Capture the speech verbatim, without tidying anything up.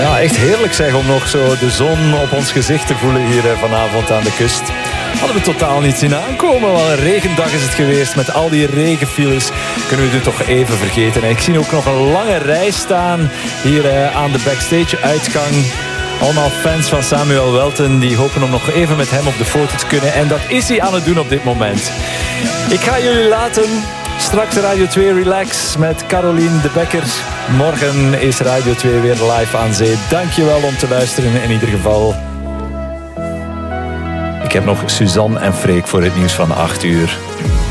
Ja, echt heerlijk zeg om nog zo de zon op ons gezicht te voelen hier vanavond aan de kust. Hadden we totaal niet zien aankomen. Wat een regendag is het geweest met al die regenfiles. Kunnen we het toch even vergeten. En ik zie ook nog een lange rij staan hier aan de backstage uitgang. Allemaal fans van Samuel Welten die hopen om nog even met hem op de foto te kunnen. En dat is hij aan het doen op dit moment. Ik ga jullie laten. Straks Radio twee Relax met Caroline de Bekker. Morgen is Radio twee weer live aan zee. Dankjewel om te luisteren in ieder geval. Ik heb nog Suzanne en Freek voor het nieuws van acht uur.